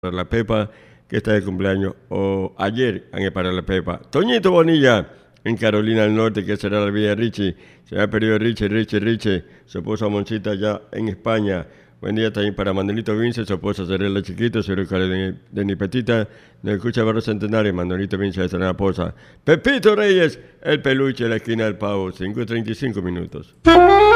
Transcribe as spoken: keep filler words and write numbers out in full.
para la Pepa, que está de cumpleaños, o ayer han para la Pepa. Toñito Bonilla, en Carolina del Norte, que será la vida de Richie. Se ha perdido Richie, Richie, Richie. Su esposa Monchita ya en España. Buen día también para Manuelito Vince, su esposa Cerela Chiquito, su hijo de, de Nipetita. Nos escucha Barro Centenario, Manuelito Vince de la esposa. Pepito Reyes, el peluche de la esquina del pavo, cinco y treinta y cinco minutos.